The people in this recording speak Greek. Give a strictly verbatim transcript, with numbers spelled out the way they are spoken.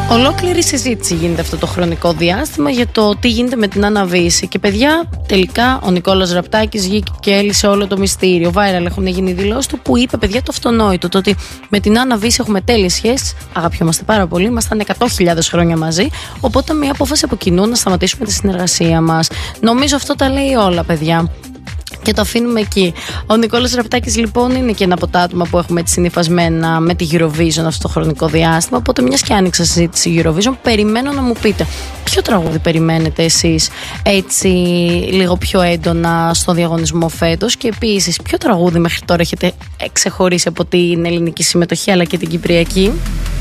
Ολόκληρη συζήτηση γίνεται αυτό το χρονικό διάστημα για το τι γίνεται με την Άννα Βύση. Και παιδιά, τελικά ο Νικόλας Ραπτάκης βγήκε και έλυσε όλο το μυστήριο. Viral έχουν γίνει δηλώσεις του που είπε, παιδιά, το αυτονόητο. Το ότι με την Άννα Βύση έχουμε τέλειες σχέσεις, αγαπιόμαστε πάρα πολύ, ήμασταν εκατό χιλιάδες χρόνια μαζί. Οπότε μια απόφαση από κοινού να σταματήσουμε τη συνεργασία μας. Νομίζω αυτό τα λέει όλα, παιδιά. Και το αφήνουμε εκεί. Ο Νικόλας Ραπτάκης λοιπόν είναι και ένα από τα άτομα που έχουμε έτσι συνυφασμένα με τη Eurovision αυτό το χρονικό διάστημα. Οπότε, μιας και άνοιξα συζήτηση Eurovision, περιμένω να μου πείτε ποιο τραγούδι περιμένετε εσείς έτσι λίγο πιο έντονα στο διαγωνισμό φέτος. Και επίσης, ποιο τραγούδι μέχρι τώρα έχετε ξεχωρίσει από την ελληνική συμμετοχή αλλά και την κυπριακή.